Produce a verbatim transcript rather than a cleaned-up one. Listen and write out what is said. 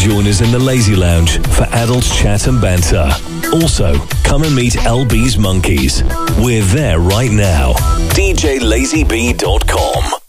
Join us in the Lazy Lounge for adult chat and banter. Also, come and meet L B's Monkeys. We're there right now. D J Lazy B dot com